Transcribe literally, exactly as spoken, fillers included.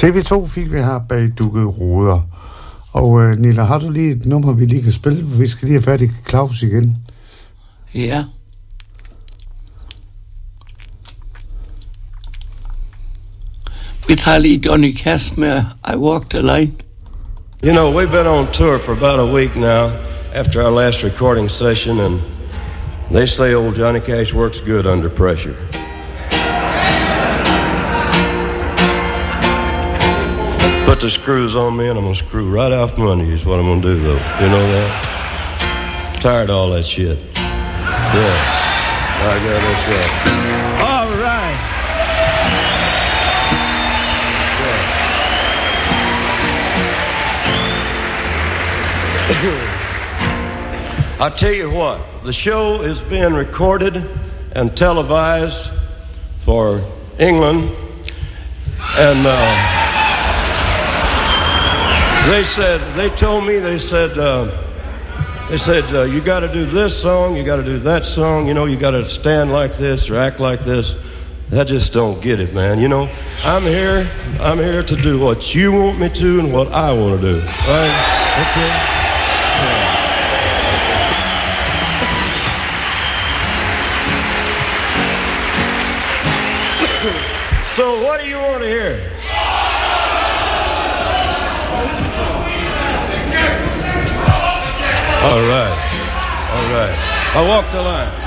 T V to fik vi her bag dukkede ruder. Og øh, Nilla, har du lige et nummer, vi lige kan spille? Vi skal lige have fat i Claus igen. Ja. Vi tager lige Johnny Cash med I Walk the Line. You know, we've been on tour for about a week now after our last recording session, and they say old Johnny Cash works good under pressure. Put the screws on me and I'm gonna screw right out from under you is what I'm gonna do, though. You know that? Tired of all that shit. Yeah. I got that's right. All right. Yeah. I tell you what, the show is being recorded and televised for England, and uh, They said, they told me, they said, uh, they said, uh, you got to do this song, you got to do that song, you know, you got to stand like this or act like this. I just don't get it, man. You know, I'm here, I'm here to do what you want me to and what I want to do. All right? Okay? Yeah. So what do you want to hear? All right, all right. I walk the line.